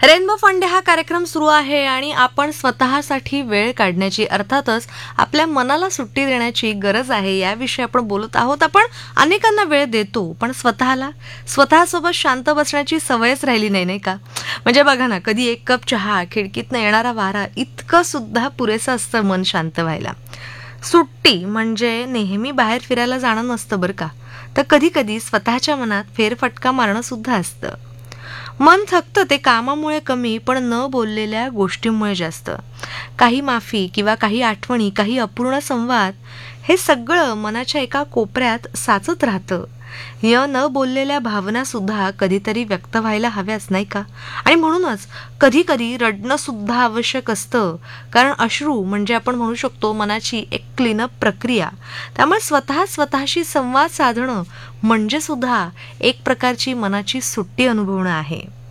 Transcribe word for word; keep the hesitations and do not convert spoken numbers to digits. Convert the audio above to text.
Rainbow फंडे हा कार्यक्रम सुरू आहे आणि आपण स्वतःसाठी वेळ काढण्याची, अर्थातच आपल्या मनाला सुट्टी देण्याची गरज आहे याविषयी आपण बोलत आहोत. आपण अनेकांना वेळ देतो, पण स्वतःला स्वतःसोबत शांत बसण्याची सवयच राहिली नाही, नाही का? म्हणजे बघा ना, कधी एक कप चहा, खिडकीतनं येणारा वारा इतकं सुद्धा पुरेसं असतं मन शांत व्हायला. सुट्टी म्हणजे नेहमी बाहेर फिरायला जाणं नसतं बरं का, तर कधी कधी स्वतःच्या मनात फेरफटका मारणं सुद्धा असतं. मन थकतं ते कामामुळे कमी, पण न बोललेल्या गोष्टींमुळे जास्त. काही माफी किंवा काही आठवणी, काही अपूर्ण संवाद, हे सगळं मनाच्या एका कोपऱ्यात साचत राहतं. या न बोललेल्या भावना सुद्धा कधीतरी व्यक्त व्हायला हव्याच, नाही का? आणि म्हणूनच कधी कधी रडणं सुद्धा आवश्यक असतं, कारण अश्रू म्हणजे आपण म्हणू शकतो मनाची एक क्लीनअप प्रक्रिया. त्यामुळे स्वतः स्वतःशी संवाद साधणं म्हणजे सुद्धा एक प्रकारची मनाची सुट्टी अनुभवणं आहे.